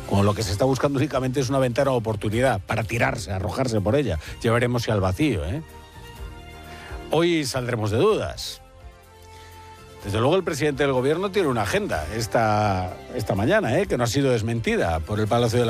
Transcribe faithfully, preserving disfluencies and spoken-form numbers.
Como lo que se está buscando únicamente es una ventana de oportunidad para tirarse, arrojarse por ella. Ya veremos si al vacío, ¿eh? Hoy saldremos de dudas. Desde luego el presidente del gobierno tiene una agenda esta, esta mañana, ¿eh? Que no ha sido desmentida por el Palacio de la